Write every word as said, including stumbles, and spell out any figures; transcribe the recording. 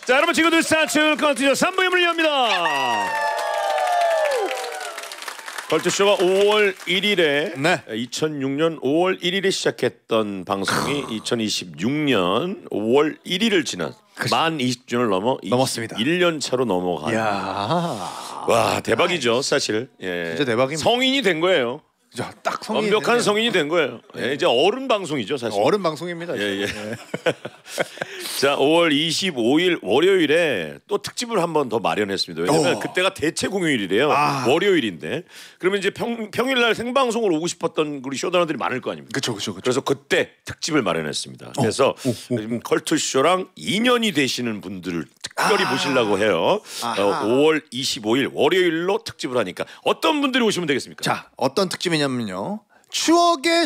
자, 여러분 지금도 스타츠 컬투쇼 삼 부의 문을 엽니다. 컬투쇼가 오월 일일에 네. 이천육년 오월 일일에 시작했던 방송이 이천이십육년 오월 일일을 지난 만 이십 주년을 넘어 넘었습니다. 일 년 차로 넘어간. 야, 와, 대박이죠, 사실. 예. 진짜 대박입니다. 성인이 된 거예요. 자, 딱 성인 완벽한 성인이 된 거예요. 예, 이제 어른 방송이죠, 사실. 어른 방송입니다. 예, 예. 네. 자, 오월 이십오일 월요일에 또 특집을 한 번 더 마련했습니다. 왜냐면 오. 그때가 대체 공휴일이래요. 아. 월요일인데. 그러면 이제 평, 평일날 생방송으로 오고 싶었던 우리 쇼다너들이 많을 거 아닙니까? 그렇죠, 그렇죠, 그렇죠. 그래서 그때 특집을 마련했습니다. 그래서 지금 컬투쇼랑 인연이 되시는 분들을 특별히 아. 모시려고 해요. 아하. 어, 오월 이십오일 월요일로 특집을 하니까 어떤 분들이 오시면 되겠습니까? 자, 어떤 특집이냐면요. 추억의